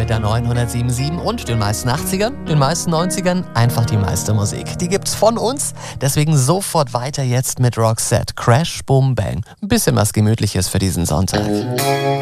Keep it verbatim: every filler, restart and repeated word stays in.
mit der neunhundertsiebenundsiebzig und den meisten achtzigern, den meisten neunzigern, einfach die meiste Musik. Die gibt's von uns, deswegen sofort weiter jetzt mit Roxette. Crash, Boom, Bang. Ein bisschen was Gemütliches für diesen Sonntag.